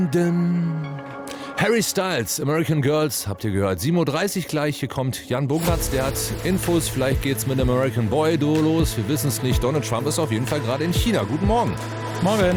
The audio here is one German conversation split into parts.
Harry Styles, American Girls, habt ihr gehört. 7.30 Uhr gleich, hier kommt Jan Bognatz, der hat Infos, vielleicht geht's mit American Boy Duo los, wir wissen es nicht. Donald Trump ist auf jeden Fall gerade in China. Guten Morgen. Morgen.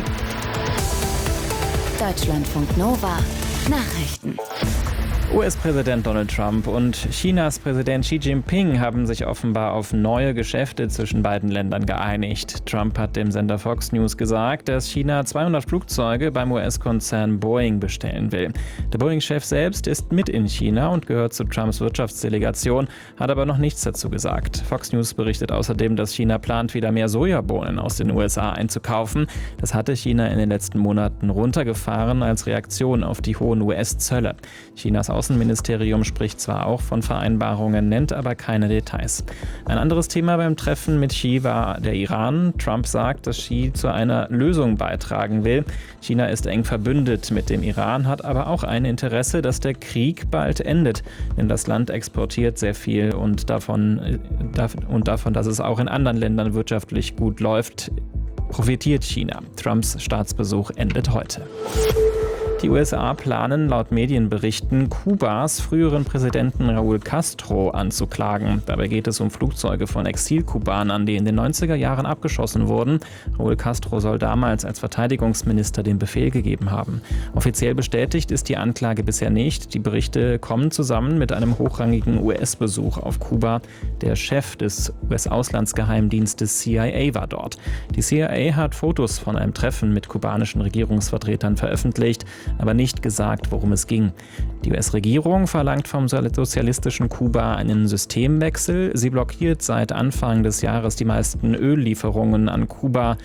Deutschlandfunk Nova Nachrichten. US-Präsident Donald Trump und Chinas Präsident Xi Jinping haben sich offenbar auf neue Geschäfte zwischen beiden Ländern geeinigt. Trump hat dem Sender Fox News gesagt, dass China 200 Flugzeuge beim US-Konzern Boeing bestellen will. Der Boeing-Chef selbst ist mit in China und gehört zu Trumps Wirtschaftsdelegation, hat aber noch nichts dazu gesagt. Fox News berichtet außerdem, dass China plant, wieder mehr Sojabohnen aus den USA einzukaufen. Das hatte China in den letzten Monaten runtergefahren als Reaktion auf die hohen US-Zölle. Chinas Außenministerium spricht zwar auch von Vereinbarungen, nennt aber keine Details. Ein anderes Thema beim Treffen mit Xi war der Iran. Trump sagt, dass Xi zu einer Lösung beitragen will. China ist eng verbündet mit dem Iran, hat aber auch ein Interesse, dass der Krieg bald endet. Denn das Land exportiert sehr viel und davon, dass es auch in anderen Ländern wirtschaftlich gut läuft, profitiert China. Trumps Staatsbesuch endet heute. Die USA planen laut Medienberichten, Kubas früheren Präsidenten Raúl Castro anzuklagen. Dabei geht es um Flugzeuge von Exilkubanern, die in den 90er Jahren abgeschossen wurden. Raúl Castro soll damals als Verteidigungsminister den Befehl gegeben haben. Offiziell bestätigt ist die Anklage bisher nicht. Die Berichte kommen zusammen mit einem hochrangigen US-Besuch auf Kuba. Der Chef des US-Auslandsgeheimdienstes CIA war dort. Die CIA hat Fotos von einem Treffen mit kubanischen Regierungsvertretern veröffentlicht, aber nicht gesagt, worum es ging. Die US-Regierung verlangt vom sozialistischen Kuba einen Systemwechsel. Sie blockiert seit Anfang des Jahres die meisten Öllieferungen an Kuba.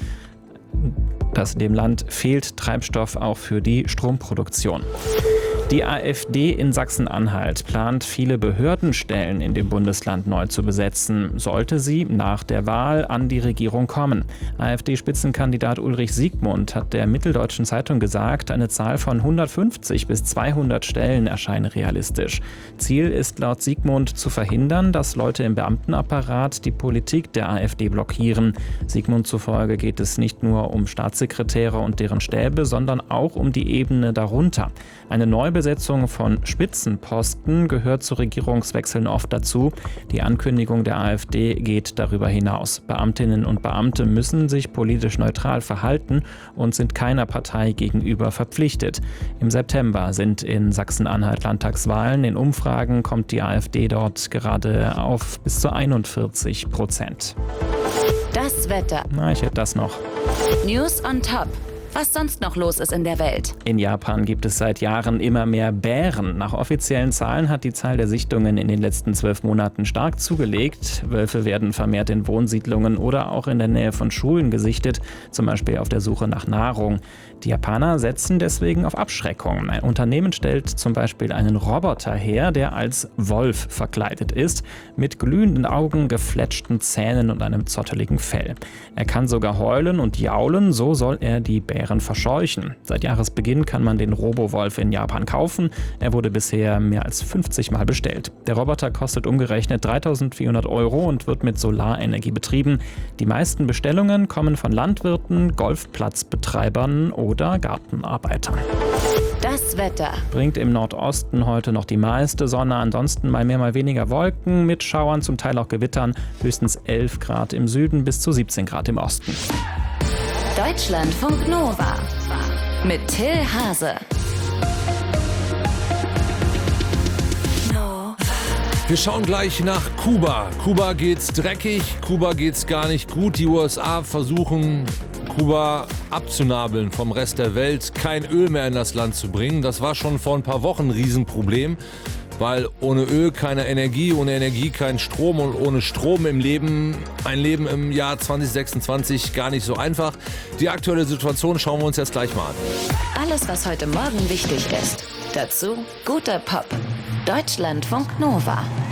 Dem Land fehlt Treibstoff auch für die Stromproduktion. Die AfD in Sachsen-Anhalt plant, viele Behördenstellen in dem Bundesland neu zu besetzen, sollte sie nach der Wahl an die Regierung kommen. AfD-Spitzenkandidat Ulrich Siegmund hat der Mitteldeutschen Zeitung gesagt, eine Zahl von 150 bis 200 Stellen erscheine realistisch. Ziel ist laut Siegmund zu verhindern, dass Leute im Beamtenapparat die Politik der AfD blockieren. Siegmund zufolge geht es nicht nur um Staatssekretäre und deren Stäbe, sondern auch um die Ebene darunter. Eine Neubesetzung von Spitzenposten gehört zu Regierungswechseln oft dazu. Die Ankündigung der AfD geht darüber hinaus. Beamtinnen und Beamte müssen sich politisch neutral verhalten und sind keiner Partei gegenüber verpflichtet. Im September sind in Sachsen-Anhalt Landtagswahlen. In Umfragen kommt die AfD dort gerade auf bis zu 41%. Das Wetter. Ich hätte das noch. News on top. Was sonst noch los ist in der Welt. In Japan gibt es seit Jahren immer mehr Bären. Nach offiziellen Zahlen hat die Zahl der Sichtungen in den letzten 12 Monaten stark zugelegt. Wölfe werden vermehrt in Wohnsiedlungen oder auch in der Nähe von Schulen gesichtet, zum Beispiel auf der Suche nach Nahrung. Die Japaner setzen deswegen auf Abschreckung. Ein Unternehmen stellt zum Beispiel einen Roboter her, der als Wolf verkleidet ist, mit glühenden Augen, gefletschten Zähnen und einem zotteligen Fell. Er kann sogar heulen und jaulen, so soll er die Bären verscheuchen. Seit Jahresbeginn kann man den Robo-Wolf in Japan kaufen. Er wurde bisher mehr als 50 Mal bestellt. Der Roboter kostet umgerechnet 3.400 € und wird mit Solarenergie betrieben. Die meisten Bestellungen kommen von Landwirten, Golfplatzbetreibern oder Gartenarbeitern. Das Wetter. Bringt im Nordosten heute noch die meiste Sonne, ansonsten mal mehr, mal weniger Wolken mit Schauern, zum Teil auch Gewittern, höchstens 11 Grad im Süden bis zu 17 Grad im Osten. Deutschlandfunk Nova mit Till Hase. Wir schauen gleich nach Kuba. Kuba geht's dreckig, Kuba geht's gar nicht gut. Die USA versuchen, Kuba abzunabeln vom Rest der Welt, kein Öl mehr in das Land zu bringen. Das war schon vor ein paar Wochen ein Riesenproblem, weil ohne Öl keine Energie, ohne Energie kein Strom und ohne Strom ein Leben im Jahr 2026 gar nicht so einfach. Die aktuelle Situation schauen wir uns jetzt gleich mal an. Alles, was heute Morgen wichtig ist. Dazu guter Pop. Deutschlandfunk Nova.